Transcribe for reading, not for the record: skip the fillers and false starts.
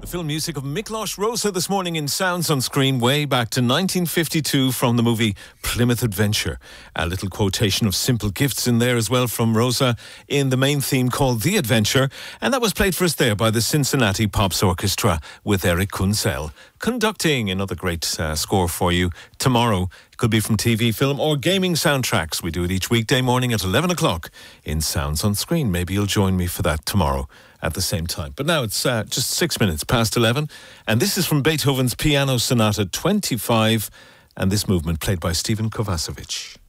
The film music of Miklos Rosa this morning in Sounds on Screen, way back to 1952 from the movie Plymouth Adventure. A little quotation of Simple Gifts in there as well from Rosa in the main theme called The Adventure. And that was played for us there by the Cincinnati Pops Orchestra with Eric Kunzel conducting. Another great score for you tomorrow. It could be from TV, film or gaming soundtracks. We do it each weekday morning at 11 o'clock in Sounds on Screen. Maybe you'll join me for that tomorrow at the same time. But now it's just 6 minutes past 11. And this is from Beethoven's Piano Sonata 25. And this movement played by Stephen Kovacevic.